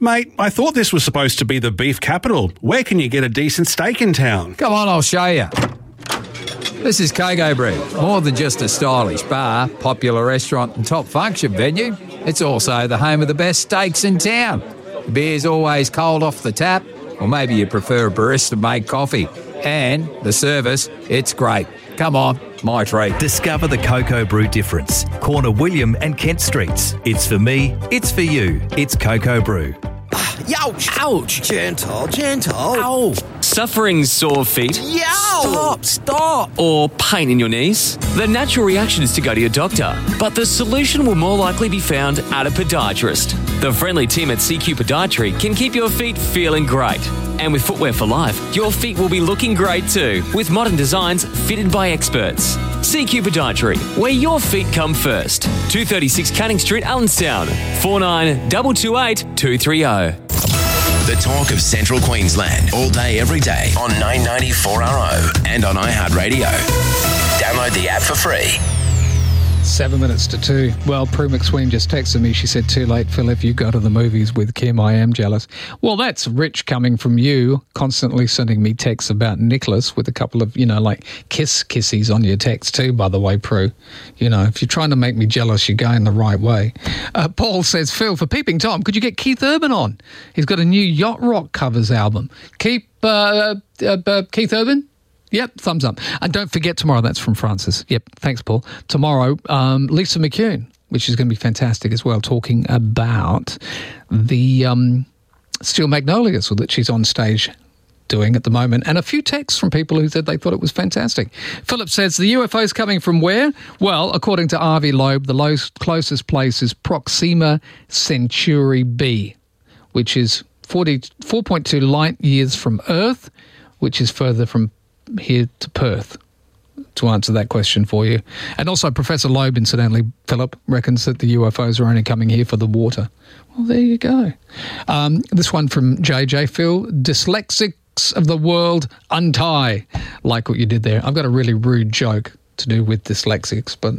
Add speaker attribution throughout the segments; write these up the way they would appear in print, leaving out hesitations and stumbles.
Speaker 1: Mate, I thought this was supposed to be the beef capital. Where can you get a decent steak in town?
Speaker 2: Come on, I'll show you. This is Coco Brew. More than just a stylish bar, popular restaurant and top function venue, it's also the home of the best steaks in town. The beer's always cold off the tap, or maybe you prefer a barista-made coffee. And the service, it's great. Come on, my treat.
Speaker 3: Discover the Coco Brew difference. Corner William and Kent Streets. It's for me, it's for you. It's Coco Brew.
Speaker 4: Ouch! Ouch! Gentle, gentle.
Speaker 5: Ow! Suffering sore feet?
Speaker 4: Yow! Stop!
Speaker 5: Or pain in your knees? The natural reaction is to go to your doctor, but the solution will more likely be found at a podiatrist. The friendly team at CQ Podiatry can keep your feet feeling great. And with Footwear for Life, your feet will be looking great too, with modern designs fitted by experts. CQ Podiatry, where your feet come first. 236 Canning Street, Allenstown. 492228 230.
Speaker 6: The talk of Central Queensland, all day, every day on 994RO and on iHeartRadio. Download the app for free.
Speaker 7: 7 minutes to 2. Well, Prue McSween just texted me. She said, too late, Phil, if you go to the movies with Kim, I am jealous. Well, that's rich coming from you, constantly sending me texts about Nicholas with a couple of, like kissies on your text too, by the way, Prue. If you're trying to make me jealous, you're going the right way. Paul says, Phil, for Peeping Tom, could you get Keith Urban on? He's got a new Yacht Rock covers album. Keith Urban? Yep, thumbs up. And don't forget tomorrow, that's from Francis. Yep, thanks, Paul. Tomorrow, Lisa McCune, which is going to be fantastic as well, talking about the Steel Magnolias that she's on stage doing at the moment. And a few texts from people who said they thought it was fantastic. Philip says, the UFO's coming from where? Well, according to Avi Loeb, the closest place is Proxima Centauri b, which is 4.2 light years from Earth, which is further from here to Perth, to answer that question for you. And also Professor Loeb, incidentally, Philip, reckons that the UFOs are only coming here for the water. Well, there you go. This one from JJ, Phil, dyslexics of the world, untie. Like what you did there. I've got a really rude joke to do with dyslexics, but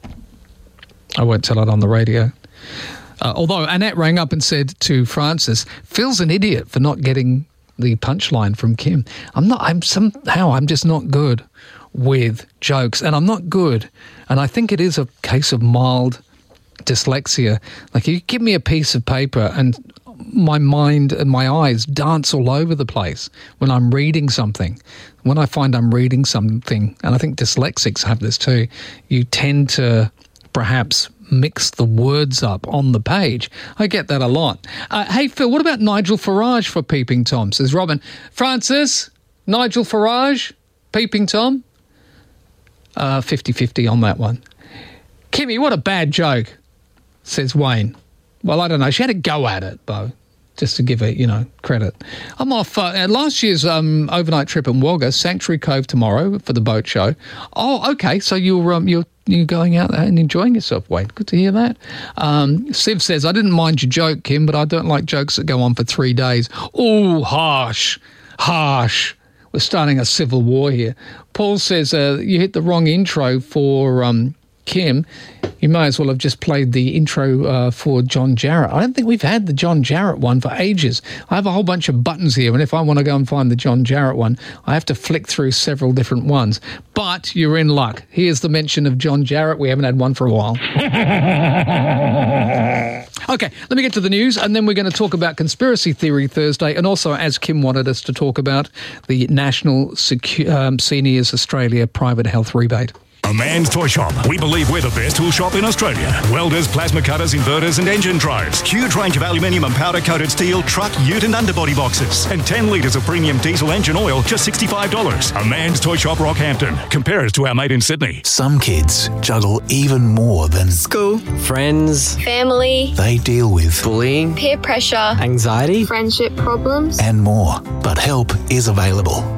Speaker 7: I won't tell it on the radio. Although Annette rang up and said to Francis, Phil's an idiot for not getting the punchline from Kim. I'm just not good with jokes, and I'm not good. And I think it is a case of mild dyslexia. Like, you give me a piece of paper and my mind and my eyes dance all over the place when I'm reading something. When I find I'm reading something, and I think dyslexics have this too, you tend to perhaps mix the words up on the page. I get that a lot. Hey, Phil, what about Nigel Farage for Peeping Tom? Says Robin. Francis, Nigel Farage, Peeping Tom? 50-50 on that one. Kimmy, what a bad joke, says Wayne. Well, I don't know. She had a go at it, though, just to give her, credit. I'm off last year's overnight trip in Wagga, Sanctuary Cove tomorrow for the boat show. Oh, okay. So you're going out there and enjoying yourself, Wayne. Good to hear that. Siv says, I didn't mind your joke, Kim, but I don't like jokes that go on for 3 days. Oh, harsh. We're starting a civil war here. Paul says, you hit the wrong intro for Kim. You may as well have just played the intro for John Jarrett. I don't think we've had the John Jarrett one for ages. I have a whole bunch of buttons here, and if I want to go and find the John Jarrett one, I have to flick through several different ones. But you're in luck. Here's the mention of John Jarrett. We haven't had one for a while. Okay, let me get to the news, and then we're going to talk about Conspiracy Theory Thursday, and also, as Kim wanted us to talk about, the National Seniors Australia Private Health Rebate.
Speaker 8: A Man's Toy Shop. We believe we're the best tool shop in Australia. Welders, plasma cutters, inverters and engine drives. Huge range of aluminium and powder-coated steel, truck, ute and underbody boxes. And 10 litres of premium diesel engine oil, just $65. A Man's Toy Shop, Rockhampton. Compare us to our mate in Sydney.
Speaker 9: Some kids juggle even more than
Speaker 10: school, friends,
Speaker 11: family.
Speaker 9: They deal with
Speaker 10: bullying,
Speaker 11: peer pressure,
Speaker 10: anxiety,
Speaker 11: friendship problems,
Speaker 9: and more. But help is available.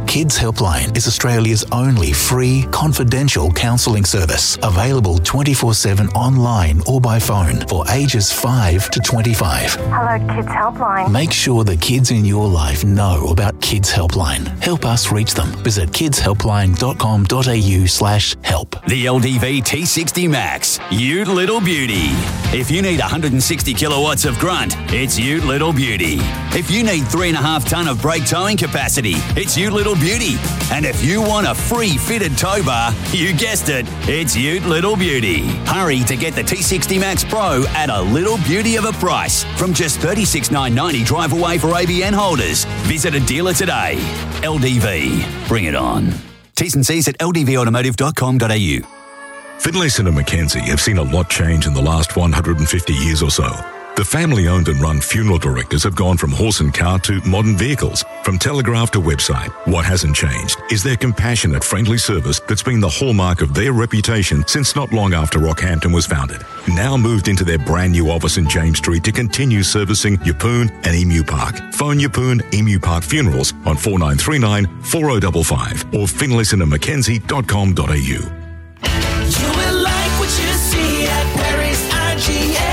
Speaker 9: Kids Helpline is Australia's only free, confidential counselling service, available 24/7 online or by phone for ages 5 to 25.
Speaker 11: Hello, Kids Helpline.
Speaker 9: Make sure the kids in your life know about Kids Helpline. Help us reach them. Visit kidshelpline.com.au/help.
Speaker 12: The LDV T60 Max, Ute Little Beauty. If you need 160 kilowatts of grunt, it's Ute Little Beauty. If you need 3.5 tonne of brake towing capacity, it's Ute Little Beauty. And if you want a free fitted tow bar, you guessed it, it's Ute Little Beauty. Hurry to get the T60 Max Pro at a little beauty of a price from just $36,990 drive away for ABN holders. Visit a dealer today. LDV, bring it on. T's and C's at ldvautomotive.com.au.
Speaker 13: Finlayson and Mackenzie have seen a lot change in the last 150 years or so. The family-owned and run funeral directors have gone from horse and cart to modern vehicles, from telegraph to website. What hasn't changed is their compassionate, friendly service that's been the hallmark of their reputation since not long after Rockhampton was founded. Now moved into their brand new office in James Street to continue servicing Yeppoon and Emu Park. Phone Yeppoon Emu Park Funerals on 4939 4055 or finlaysonandmackenzie.com.au.
Speaker 14: You will like what you see at Perry's IGA.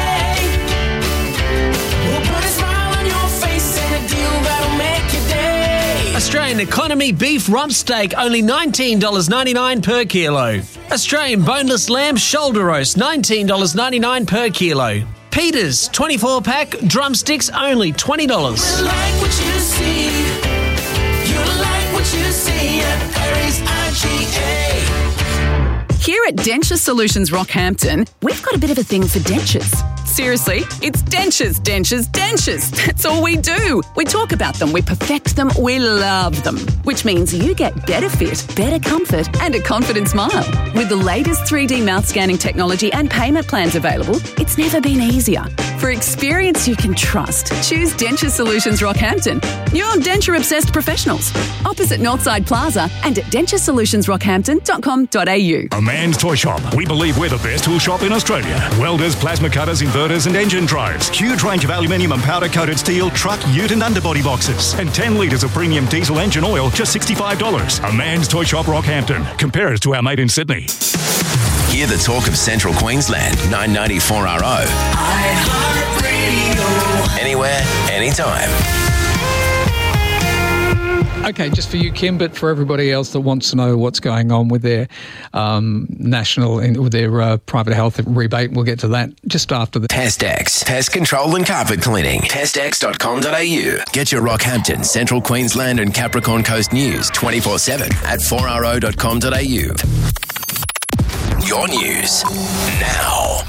Speaker 14: We'll put a smile on your face and a deal that'll make your day.
Speaker 15: Australian economy beef rump steak, only $19.99 per kilo. Australian boneless lamb shoulder roast, $19.99 per kilo. Peters 24-pack drumsticks, only $20.
Speaker 14: You'll like what you see. You'll like what you see at Perry's IGA.
Speaker 16: Here at Denture Solutions Rockhampton, we've got a bit of a thing for dentures. Seriously, it's dentures, dentures, dentures. That's all we do. We talk about them, we perfect them, we love them. Which means you get better fit, better comfort and a confident smile. With the latest 3D mouth scanning technology and payment plans available, it's never been easier. For experience you can trust, choose Denture Solutions Rockhampton. You're denture-obsessed professionals. Opposite Northside Plaza and at denturesolutions.rockhampton.com.au.
Speaker 8: A man's toy shop. We believe we're the best tool shop in Australia. Welders, plasma cutters, inverters and engine drives. Huge range of aluminium and powder-coated steel, truck, ute and underbody boxes. And 10 litres of premium diesel engine oil, just $65. A man's toy shop, Rockhampton. Compare us to our mate in Sydney.
Speaker 6: Hear the talk of Central Queensland, 994RO. iHeartRadio. Anywhere, anytime.
Speaker 7: Okay, just for you, Kim, but for everybody else that wants to know what's going on with their private health rebate, we'll get to that just after the
Speaker 6: TestX, pest control and carpet cleaning. TestX.com.au. Get your Rockhampton, Central Queensland and Capricorn Coast news 24/7 at 4RO.com.au. Your news now.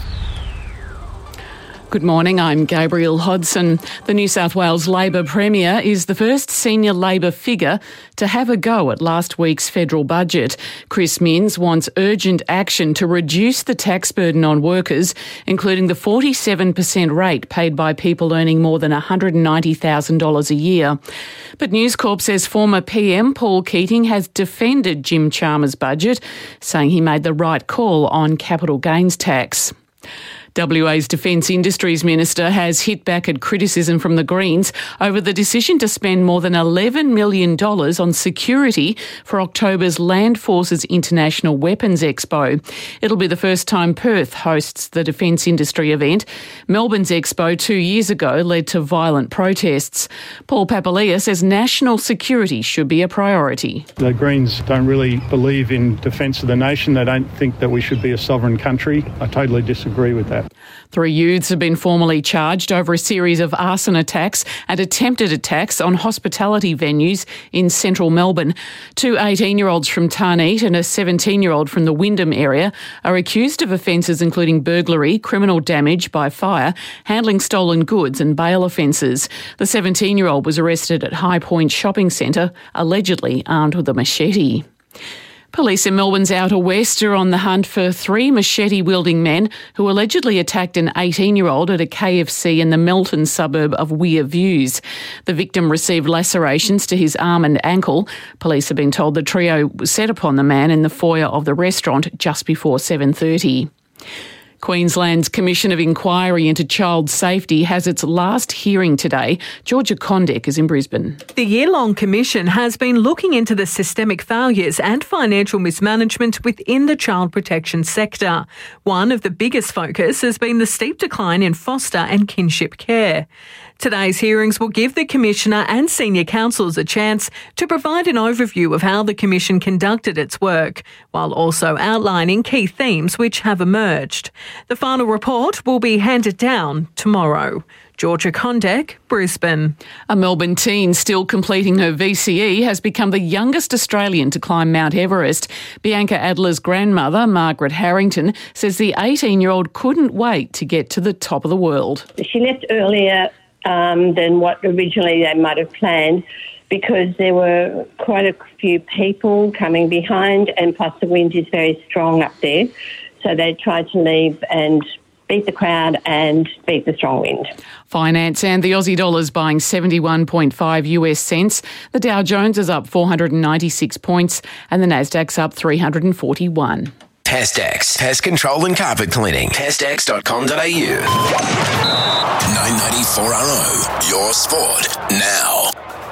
Speaker 17: Good morning, I'm Gabrielle Hodson. The New South Wales Labor Premier is the first senior Labor figure to have a go at last week's federal budget. Chris Minns wants urgent action to reduce the tax burden on workers, including the 47% rate paid by people earning more than $190,000 a year. But News Corp says former PM Paul Keating has defended Jim Chalmers' budget, saying he made the right call on capital gains tax. WA's Defence Industries Minister has hit back at criticism from the Greens over the decision to spend more than $11 million on security for October's Land Forces International Weapons Expo. It'll be the first time Perth hosts the defence industry event. Melbourne's Expo 2 years ago led to violent protests. Paul Papalia says national security should be a priority.
Speaker 18: The Greens don't really believe in defence of the nation. They don't think that we should be a sovereign country. I totally disagree with that.
Speaker 17: 3 youths have been formally charged over a series of arson attacks and attempted attacks on hospitality venues in central Melbourne. 2 18-year-olds from Tarneet and a 17-year-old from the Wyndham area are accused of offences including burglary, criminal damage by fire, handling stolen goods and bail offences. The 17-year-old was arrested at High Point Shopping Centre, allegedly armed with a machete. Police in Melbourne's Outer West are on the hunt for 3 machete-wielding men who allegedly attacked an 18-year-old at a KFC in the Melton suburb of Weir Views. The victim received lacerations to his arm and ankle. Police have been told the trio set upon the man in the foyer of the restaurant just before 7:30. Queensland's Commission of Inquiry into Child Safety has its last hearing today. Georgia Condek is in Brisbane.
Speaker 11: The year-long commission has been looking into the systemic failures and financial mismanagement within the child protection sector. One of the biggest focus has been the steep decline in foster and kinship care. Today's hearings will give the Commissioner and senior counsellors a chance to provide an overview of how the Commission conducted its work, while also outlining key themes which have emerged. The final report will be handed down tomorrow. Georgia Condek, Brisbane.
Speaker 17: A Melbourne teen still completing her VCE has become the youngest Australian to climb Mount Everest. Bianca Adler's grandmother, Margaret Harrington, says the 18-year-old couldn't wait to get to the top of the world.
Speaker 19: She left earlier than what originally they might have planned, because there were quite a few people coming behind, and plus the wind is very strong up there. So they tried to leave and beat the crowd and beat the strong wind.
Speaker 17: Finance and the Aussie dollar's buying 71.5 US cents. The Dow Jones is up 496 points and the Nasdaq's up 341.
Speaker 6: Testex. Pest control and carpet cleaning. Testex.com.au. 994RO. Your sport now.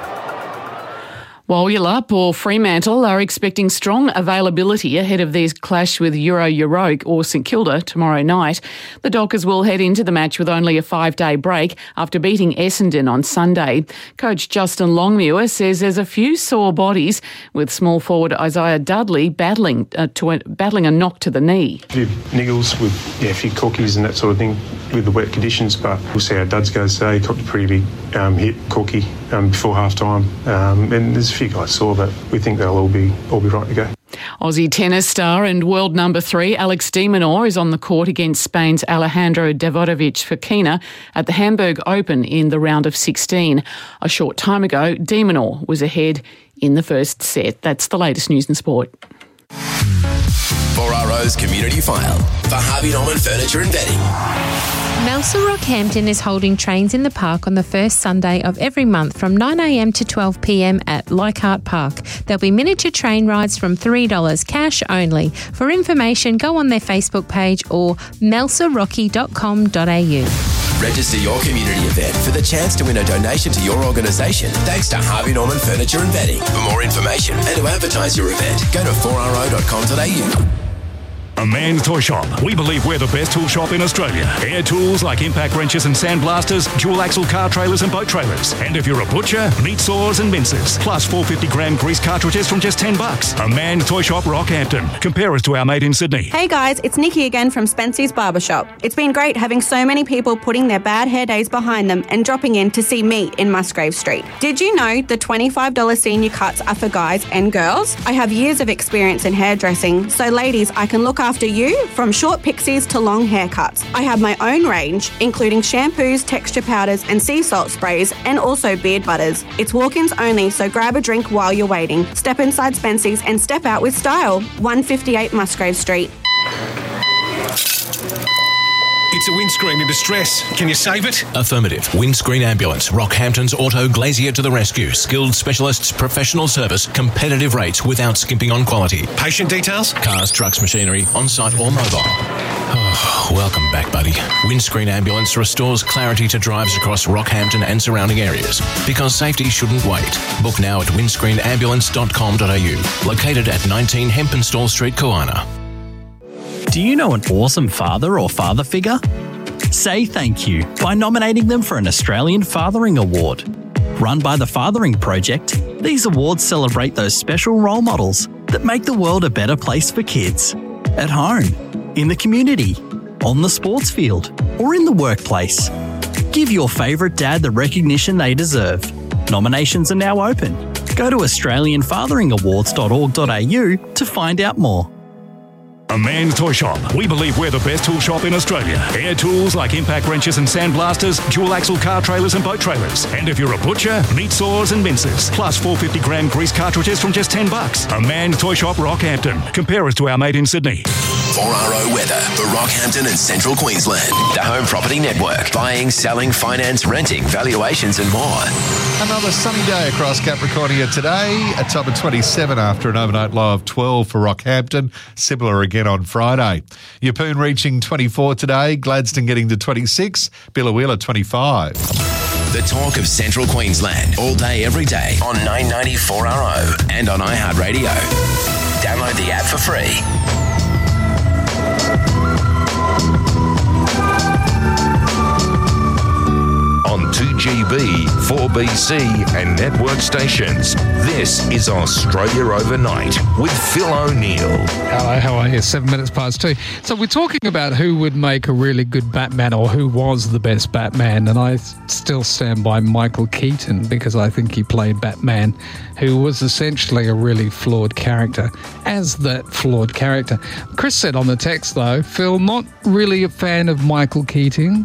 Speaker 17: Walyalup or Fremantle are expecting strong availability ahead of their clash with Europe or St Kilda tomorrow night. The Dockers will head into the match with only a 5-day break after beating Essendon on Sunday. Coach Justin Longmuir says there's a few sore bodies, with small forward Isaiah Dudley battling a knock to the knee.
Speaker 20: A few niggles with a few cookies and that sort of thing with the wet conditions, but we'll see how Duds goes today. He copped a pretty big hit, cookie, before half-time. And there's a few guys sore, but we think they'll all be right to go.
Speaker 17: Aussie tennis star and world number 3 Alex de Minaur is on the court against Spain's Alejandro Davidovich Fokina at the Hamburg Open in the round of 16. A short time ago, de Minaur was ahead in the first set. That's the latest news and sport.
Speaker 6: 4RO's Community File for Harvey Norman Furniture and Bedding.
Speaker 21: Melsa Rockhampton is holding Trains in the Park on the first Sunday of every month from 9am to 12pm at Leichhardt Park. There'll be miniature train rides from $3 cash only. For information, go on their Facebook page or melsarocky.com.au.
Speaker 6: Register your community event for the chance to win a donation to your organisation thanks to Harvey Norman Furniture and Bedding. For more information and to advertise your event, go to 4ro.com.au.
Speaker 8: A Man's Toy Shop. We believe we're the best tool shop in Australia. Air tools like impact wrenches and sandblasters, dual axle car trailers and boat trailers. And if you're a butcher, meat saws and mincers. Plus 450-gram grease cartridges from just $10. A Man's Toy Shop, Rockhampton. Compare us to our mate in Sydney.
Speaker 22: Hey guys, it's Nikki again from Spency's Barbershop. It's been great having so many people putting their bad hair days behind them and dropping in to see me in Musgrave Street. Did you know the $25 senior cuts are for guys and girls? I have years of experience in hairdressing, so ladies, I can look after you from short pixies to long haircuts. I have my own range, including shampoos, texture powders and sea salt sprays, and also beard butters. It's walk-ins only, so grab a drink while you're waiting. Step inside Spency's and step out with style. 158 Musgrave Street.
Speaker 23: It's a windscreen in distress. Can you save it?
Speaker 24: Affirmative. Windscreen Ambulance. Rockhampton's Auto Glazier to the rescue. Skilled specialists, professional service, competitive rates without skimping on quality.
Speaker 23: Patient details?
Speaker 24: Cars, trucks, machinery, on-site or mobile. Oh, welcome back, buddy. Windscreen Ambulance restores clarity to drives across Rockhampton and surrounding areas. Because safety shouldn't wait. Book now at windscreenambulance.com.au. Located at 19 Hempenstall Street, Kawana.
Speaker 25: Do you know an awesome father or father figure? Say thank you by nominating them for an Australian Fathering Award. Run by the Fathering Project, these awards celebrate those special role models that make the world a better place for kids. At home, in the community, on the sports field, or in the workplace. Give your favourite dad the recognition they deserve. Nominations are now open. Go to australianfatheringawards.org.au to find out more.
Speaker 8: A Man's Toy Shop. We believe we're the best tool shop in Australia. Air tools like impact wrenches and sandblasters, dual axle car trailers and boat trailers. And if you're a butcher, meat saws and mincers. Plus 450-gram grease cartridges from just $10. A Man's Toy Shop, Rockhampton. Compare us to our mate in Sydney.
Speaker 6: 4RO weather for Rockhampton and Central Queensland. The Home Property Network. Buying, selling, finance, renting, valuations and more.
Speaker 1: Another sunny day across Capricornia today. A top of 27 after an overnight low of 12 for Rockhampton. Similar again on Friday. Yeppoon reaching 24 today. Gladstone getting to 26. Biloela 25.
Speaker 6: The talk of Central Queensland. All day, every day on 990 4RO and on iHeartRadio. Download the app for free.
Speaker 2: On 2GB, 4BC and network stations. This is Australia Overnight with Phil O'Neill.
Speaker 7: Hello, how are you? 7 minutes past 2. So we're talking about who would make a really good Batman or who was the best Batman, and I still stand by Michael Keaton because I think he played Batman, who was essentially a really flawed character. As that flawed character. Chris said on the text, though, Phil, not really a fan of Michael Keaton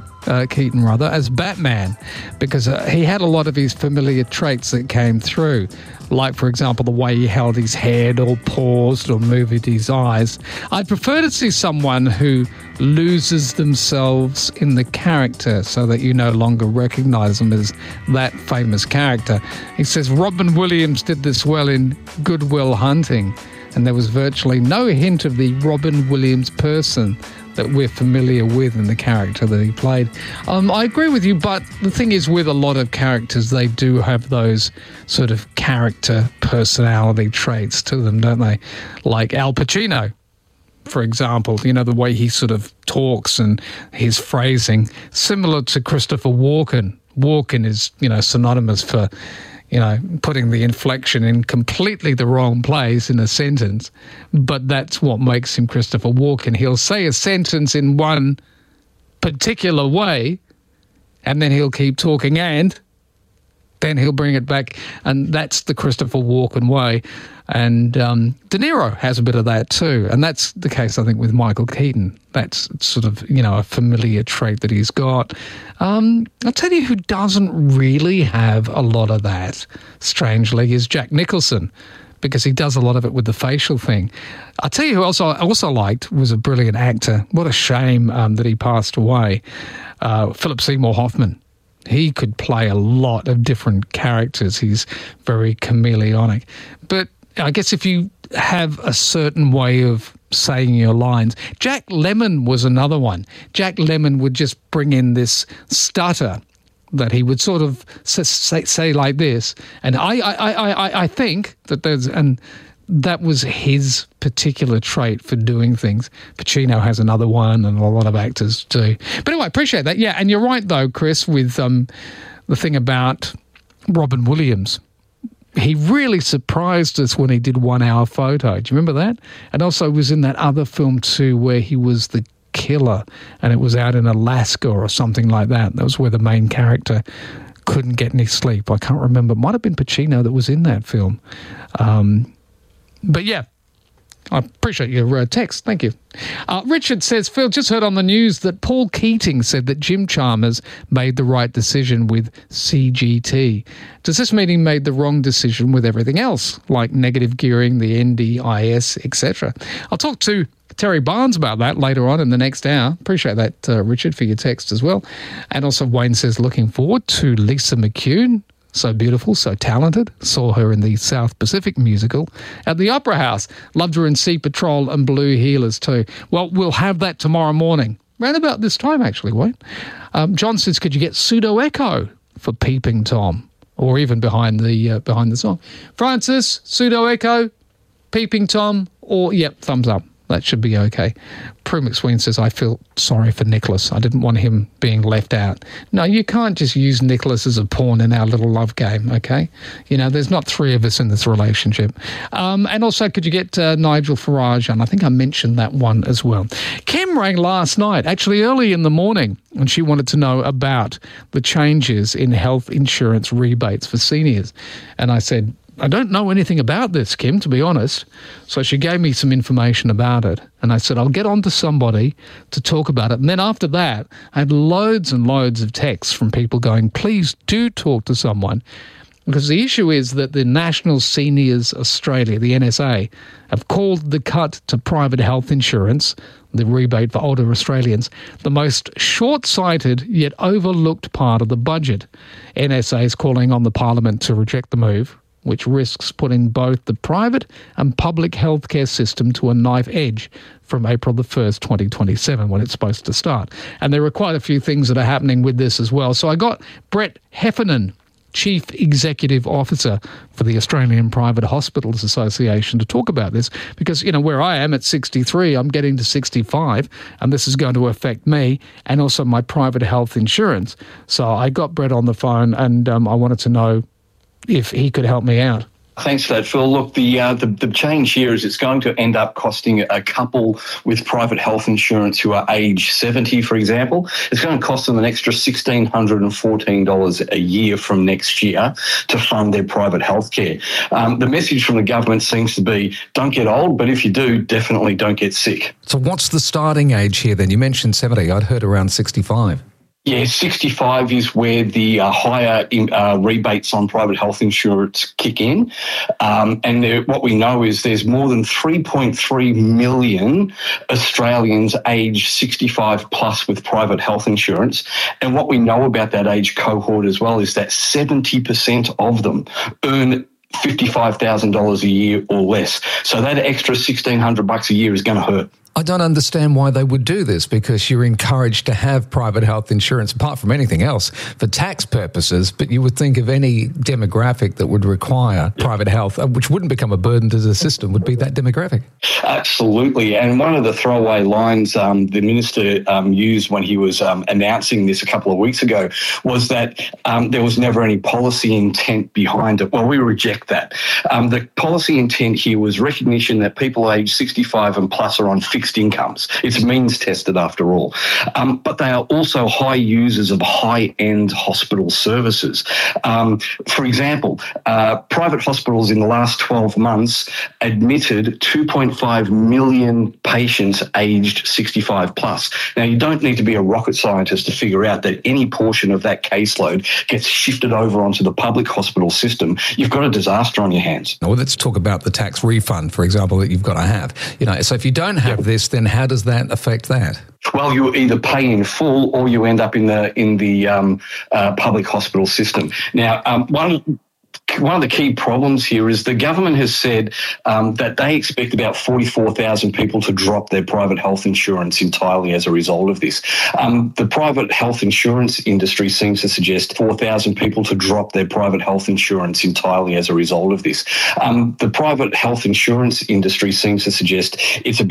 Speaker 7: as Batman, because he had a lot of his familiar traits that came through. Like, for example, the way he held his head or paused or moved his eyes. I'd prefer to see someone who loses themselves in the character so that you no longer recognise them as that famous character. He says Robin Williams did this well in Good Will Hunting, and there was virtually no hint of the Robin Williams person that we're familiar with in the character that he played. I agree with you, but the thing is with a lot of characters, they do have those sort of character personality traits to them, don't they? Like Al Pacino, for example, you know, the way he sort of talks and his phrasing, similar to Christopher Walken. Walken is, you know, synonymous for, you know, putting the inflection in completely the wrong place in a sentence. But that's what makes him Christopher Walken. He'll say a sentence in one particular way, and then he'll keep talking, and then he'll bring it back. And that's the Christopher Walken way. And De Niro has a bit of that too. And that's the case, I think, with Michael Keaton. That's sort of, you know, a familiar trait that he's got. I'll tell you who doesn't really have a lot of that, strangely, is Jack Nicholson, because he does a lot of it with the facial thing. I'll tell you who else I also liked was a brilliant actor. What a shame that he passed away. Philip Seymour Hoffman. He could play a lot of different characters. He's very chameleonic. But I guess if you have a certain way of saying your lines. Jack Lemmon was another one. Jack Lemmon would just bring in this stutter that he would sort of say like this. And I think that there's... and that was his particular trait for doing things. Pacino has another one, and a lot of actors do. But anyway, I appreciate that. Yeah, and you're right, though, Chris, with the thing about Robin Williams. He really surprised us when he did 1 Hour Photo. Do you remember that? And also was in that other film too where he was the killer, and it was out in Alaska or something like that. That was where the main character couldn't get any sleep. I can't remember. It might have been Pacino that was in that film. But yeah, I appreciate your text. Thank you. Richard says, Phil, just heard on the news that Paul Keating said that Jim Chalmers made the right decision with CGT. Does this mean he made the wrong decision with everything else, like negative gearing, the NDIS, etc.? I'll talk to Terry Barnes about that later on in the next hour. Appreciate that, Richard, for your text as well. And also Wayne says, looking forward to Lisa McCune. So beautiful, so talented. Saw her in the South Pacific musical at the Opera House. Loved her in Sea Patrol and Blue Heelers too. Well, we'll have that tomorrow morning. Around about this time, actually, Wayne. John says, could you get pseudo echo for Peeping Tom? Or even behind the song. Francis, pseudo echo, Peeping Tom, or, yep, thumbs up. That should be okay. Prue McSween says, I feel sorry for Nicholas. I didn't want him being left out. No, you can't just use Nicholas as a pawn in our little love game, okay? You know, there's not three of us in this relationship. And also, could you get Nigel Farage on? I think I mentioned that one as well. Kim rang last night, actually early in the morning, and she wanted to know about the changes in health insurance rebates for seniors. And I said, I don't know anything about this, Kim, to be honest. So she gave me some information about it. And I said, I'll get on to somebody to talk about it. And then after that, I had loads and loads of texts from people going, please do talk to someone. Because the issue is that the National Seniors Australia, the NSA, have called the cut to private health insurance the rebate for older Australians, the most short-sighted yet overlooked part of the budget. NSA is calling on the Parliament to reject the move, which risks putting both the private and public healthcare system to a knife edge from April the 1st, 2027, when it's supposed to start. And there are quite a few things that are happening with this as well. So I got Brett Heffernan, Chief Executive Officer for the Australian Private Hospitals Association, to talk about this, because, you know, where I am at 63, I'm getting to 65, and this is going to affect me and also my private health insurance. So I got Brett on the phone, and I wanted to know if he could help me out.
Speaker 3: Thanks for that, Phil. Look, the change here is it's going to end up costing a couple with private health insurance who are age 70, for example, it's going to cost them an extra $1,614 a year from next year to fund their private health care. The message from the government seems to be, don't get old, but if you do, definitely don't get sick.
Speaker 4: So what's the starting age here then? You mentioned 70. I'd heard around 65.
Speaker 3: Yeah, 65 is where the higher rebates on private health insurance kick in. What we know is there's more than 3.3 million Australians aged 65 plus with private health insurance. And what we know about that age cohort as well is that 70% of them earn $55,000 a year or less. So that extra $1,600 a year is going to hurt.
Speaker 4: I don't understand why they would do this, because you're encouraged to have private health insurance, apart from anything else, for tax purposes, but you would think of any demographic that would require private health, which wouldn't become a burden to the system, would be that demographic.
Speaker 3: Absolutely. And one of the throwaway lines the minister used when he was announcing this a couple of weeks ago was that there was never any policy intent behind it. Well, we reject that. The policy intent here was recognition that people aged 65 and plus are on fixed incomes. It's means tested after all. But they are also high users of high-end hospital services. For example, private hospitals in the last 12 months admitted 2.5 million patients aged 65 plus. Now, you don't need to be a rocket scientist to figure out that any portion of that caseload gets shifted over onto the public hospital system. You've got a disaster on your hands.
Speaker 4: Well, let's talk about the tax refund, for example, that you've got to have. You know, so if you don't have this, then how does that affect that?
Speaker 3: Well, you either pay in full or you end up in the public hospital system. Now, one of the key problems here is the government has said that they expect about 44,000 people to drop their private health insurance entirely as a result of this. The private health insurance industry seems to suggest 4,000 people to drop their private health insurance entirely as a result of this. The private health insurance industry seems to suggest it's